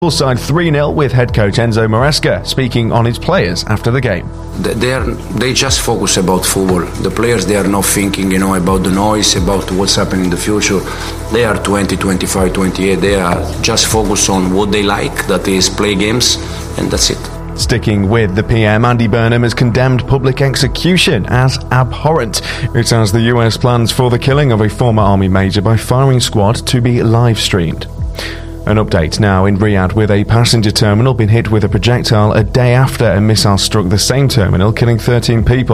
Side 3-0 with head coach Enzo Maresca speaking on his players after the game. They just focus about football. The players, they are not thinking, about the noise, about what's happening in the future. They are 20, 25, 28. They are just focused on what they like, that is play games, and that's it. Sticking with the PM, Andy Burnham has condemned public execution as abhorrent. It says the US plans for the killing of a former army major by firing squad to be live-streamed. An update now in Riyadh, with a passenger terminal being hit with a projectile a day after a missile struck the same terminal, killing 13 people.